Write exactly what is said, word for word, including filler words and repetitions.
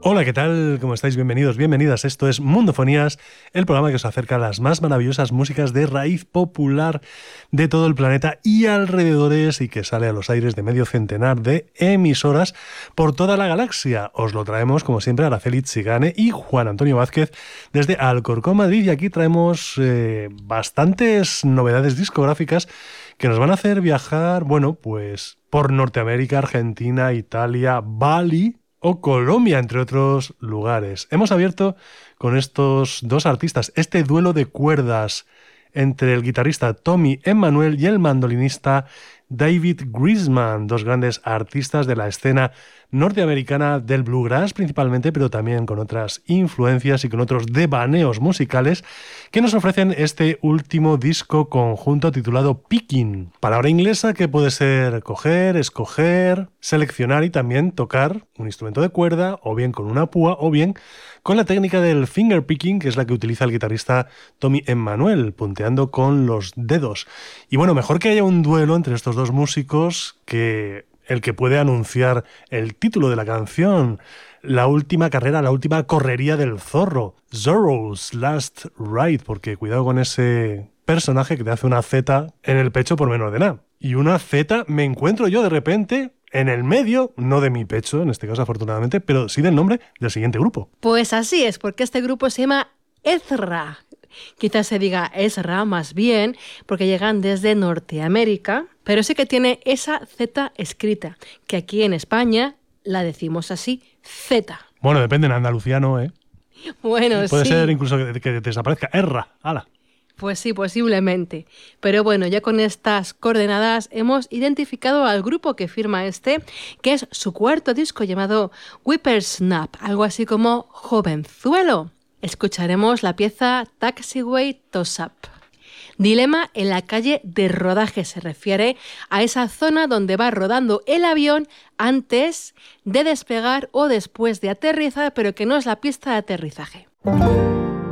Hola, ¿qué tal? ¿Cómo estáis? Bienvenidos, bienvenidas. Esto es Mundofonías, el programa que os acerca a las más maravillosas músicas de raíz popular de todo el planeta y alrededores y que sale a los aires de medio centenar de emisoras por toda la galaxia. Os lo traemos, como siempre, Araceli Tsigane y Juan Antonio Vázquez desde Alcorcón, Madrid, y aquí traemos eh, bastantes novedades discográficas que nos van a hacer viajar, bueno, pues por Norteamérica, Argentina, Italia, Bali o Colombia, entre otros lugares. Hemos abierto con estos dos artistas este duelo de cuerdas entre el guitarrista Tommy Emmanuel y el mandolinista David Grisman, dos grandes artistas de la escena norteamericana del bluegrass principalmente, pero también con otras influencias y con otros devaneos musicales que nos ofrecen este último disco conjunto titulado Picking, palabra inglesa que puede ser coger, escoger, seleccionar y también tocar un instrumento de cuerda, o bien con una púa, o bien con la técnica del finger picking, que es la que utiliza el guitarrista Tommy Emmanuel, punteando con los dedos. Y bueno, mejor que haya un duelo entre estos dos músicos que el que puede anunciar el título de la canción, la última carrera, la última correría del zorro, Zorro's Last Ride, porque cuidado con ese personaje que te hace una Z en el pecho por menor de nada. Y una Z me encuentro yo de repente en el medio, no de mi pecho, en este caso afortunadamente, pero sí del nombre del siguiente grupo. Pues así es, porque este grupo se llama Ezra. Quizás se diga Ezra más bien, porque llegan desde Norteamérica, pero sí que tiene esa Z escrita, que aquí en España la decimos así, Z. Bueno, depende, en andaluciano, ¿eh? Bueno, Puede sí. ser incluso que, que desaparezca. Erra, ala. Pues sí, posiblemente. Pero bueno, ya con estas coordenadas hemos identificado al grupo que firma este, que es su cuarto disco llamado Whippersnap, algo así como Jovenzuelo. Escucharemos la pieza Taxiway Toss-Up. Dilema en la calle de rodaje se refiere a esa zona donde va rodando el avión antes de despegar o después de aterrizar, pero que no es la pista de aterrizaje.